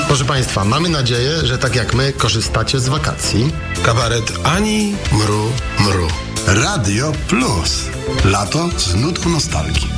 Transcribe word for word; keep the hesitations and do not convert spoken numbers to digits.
Proszę Państwa, mamy nadzieję, że tak jak my korzystacie z wakacji. Kabaret Ani Mru Mru. Radio Plus. Lato z nutką nostalgii.